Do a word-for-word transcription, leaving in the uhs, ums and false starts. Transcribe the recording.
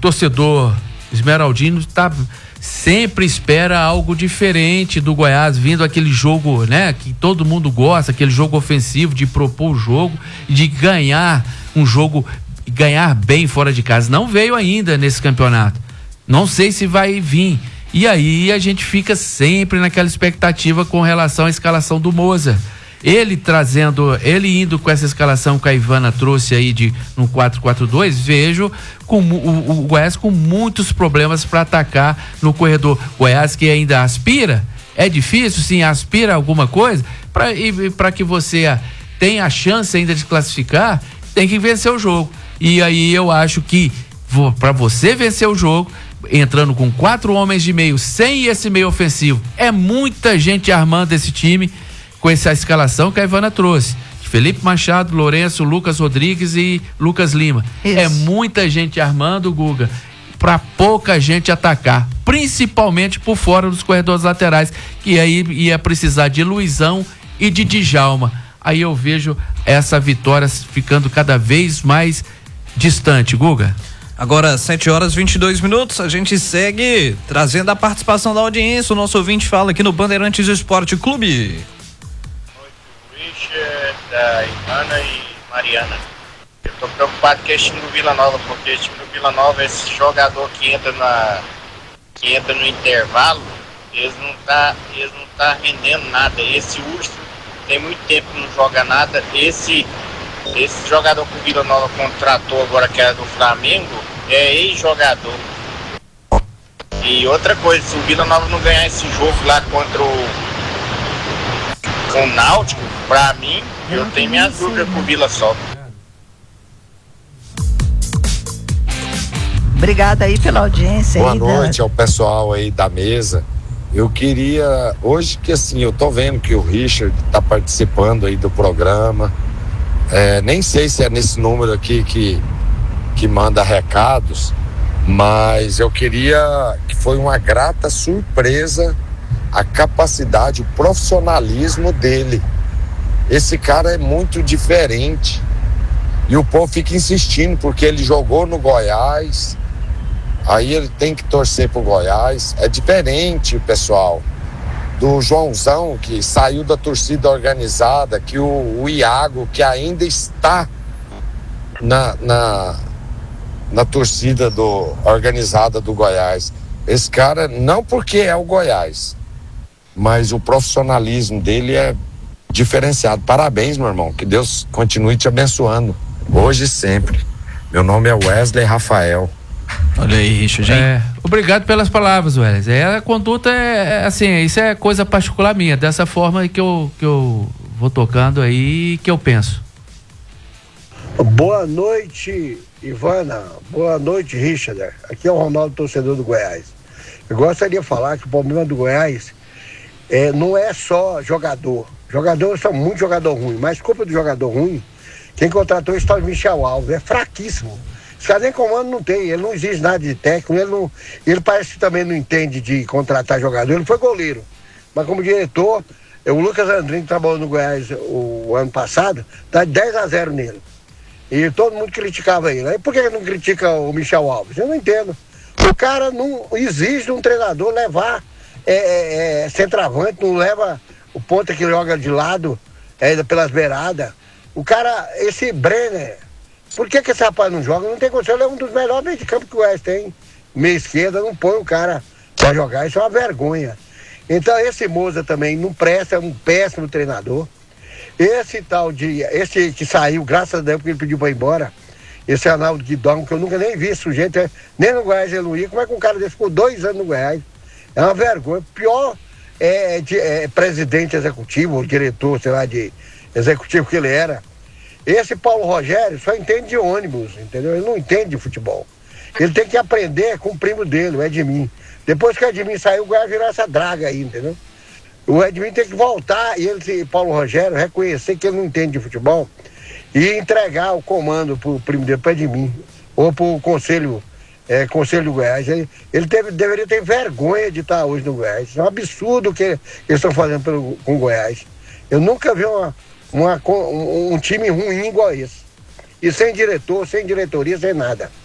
torcedor esmeraldino tá, sempre espera algo diferente do Goiás, vindo aquele jogo, né, que todo mundo gosta, aquele jogo ofensivo, de propor o jogo e de ganhar um jogo, ganhar bem fora de casa. Não veio ainda nesse campeonato. Não sei se vai vir. E aí a gente fica sempre naquela expectativa com relação à escalação do Moza. Ele trazendo, ele indo com essa escalação que a Ivana trouxe aí de no quatro quatro dois, vejo com, o, o Goiás com muitos problemas para atacar no corredor. Goiás que ainda aspira, é difícil, sim, aspira alguma coisa, para que você tenha a chance ainda de classificar, tem que vencer o jogo. E aí eu acho que para você vencer o jogo, entrando com quatro homens de meio, sem esse meio ofensivo, é muita gente armando esse time com essa escalação que a Ivana trouxe. Felipe Machado, Lourenço, Lucas Rodrigues e Lucas Lima. Isso. É muita gente armando, Guga, para pouca gente atacar, principalmente por fora dos corredores laterais, que aí ia precisar de Luizão e de Djalma. Aí eu vejo essa vitória ficando cada vez mais distante, Guga. Agora, sete horas e vinte e dois minutos, a gente segue trazendo a participação da audiência. O nosso ouvinte fala aqui no Bandeirantes Esporte Clube. Richard, da Ivana e Mariana. Eu tô preocupado com esse time do Vila Nova, porque esse time do Vila Nova, esse jogador que entra, na, que entra no intervalo, eles não tá, eles não tá rendendo nada. Esse Urso tem muito tempo que não joga nada. Esse, esse jogador que o Vila Nova contratou agora, que era do Flamengo, é ex-jogador. E outra coisa, se o Vila Nova não ganhar esse jogo lá contra o o Náutico, pra mim, eu, eu tenho minhas dúvidas com o Vila Sol. Obrigada aí pela audiência. Boa aí noite da... ao pessoal aí da mesa. Eu queria, hoje que assim, eu tô vendo que o Richard tá participando aí do programa, é, nem sei se é nesse número aqui que, que manda recados, mas eu queria, que foi uma grata surpresa a capacidade, o profissionalismo dele. Esse cara é muito diferente e o povo fica insistindo porque ele jogou no Goiás, aí ele tem que torcer pro Goiás. É diferente, pessoal, do Joãozão, que saiu da torcida organizada, que o, o Iago, que ainda está na, na, na torcida do, organizada do Goiás. Esse cara, não porque é o Goiás, mas o profissionalismo dele é diferenciado. Parabéns, meu irmão, que Deus continue te abençoando, hoje e sempre. Meu nome é Wesley Rafael. Olha aí, Richard. É, obrigado pelas palavras, Wesley. É, a conduta é, é assim, isso é coisa particular minha, dessa forma que eu, que eu vou tocando aí, que eu penso. Boa noite, Ivana. Boa noite, Richard. Aqui é o Ronaldo, torcedor do Goiás. Eu gostaria de falar que o problema do Goiás É, não é só jogador. Jogadores são muito jogador ruim, mas culpa do jogador ruim, quem contratou esse tal de Michel Alves é fraquíssimo. Esse cara nem comando não tem, ele não exige nada de técnico, ele, não, ele parece que também não entende de contratar jogador. Ele foi goleiro, mas como diretor, o Lucas Andrino, que trabalhou no Goiás o, o ano passado, dá dez a zero nele. E todo mundo criticava ele. Aí por que não critica o Michel Alves? Eu não entendo. O cara não exige de um treinador levar É, é, é centroavante, não leva o ponta que joga de lado, é, pelas beiradas. O cara, esse Brenner, por que que esse rapaz não joga? Não tem condição, ele é um dos melhores meios de campo que o Goiás tem. Meia esquerda, não põe o cara pra jogar, isso é uma vergonha. Então esse Moza também não presta, é um péssimo treinador. Esse tal de, esse que saiu, graças a Deus, porque ele pediu pra ir embora, esse Arnaldo Guidon, que eu nunca nem vi esse sujeito, é, nem no Goiás ele não ia. Como é que um cara desse ficou dois anos no Goiás? É uma vergonha. Pior é, de, é presidente executivo, ou diretor, sei lá, de executivo que ele era. Esse Paulo Rogério só entende de ônibus, entendeu? Ele não entende de futebol. Ele tem que aprender com o primo dele, o Edmin. Depois que o Edmin saiu, o Goiás virou essa draga aí, entendeu? O Edmin tem que voltar e ele, Paulo Rogério, reconhecer que ele não entende de futebol e entregar o comando pro primo dele, pro Edmin, ou pro conselho, é, conselho do Goiás. Ele, ele teve, deveria ter vergonha de estar hoje no Goiás. É um absurdo o que eles estão fazendo pelo, com o Goiás. Eu nunca vi uma, uma, um, um time ruim igual esse. E sem diretor, sem diretoria, sem nada.